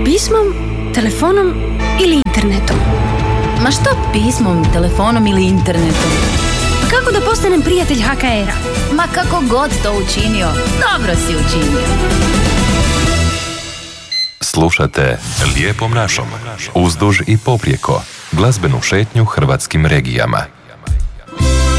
Pismom, telefonom ili internetom? Ma što pismom, telefonom ili internetom? Kako da postanem prijatelj HKR-a? Ma kako god to učinio, dobro si učinio. Slušate Lijepom našom, uzduž i poprijeko, glazbenu šetnju hrvatskim regijama.